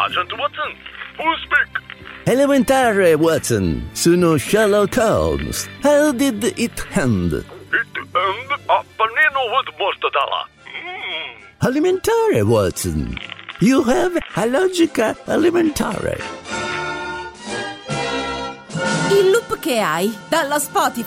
Agent Watson, who speak? Elementare, Watson. Sono Sherlock Holmes. How did it end? It and a panino with mortadella. Alimentare, Watson. You have a logica alimentare. Il loop che hai, dalla Spotify.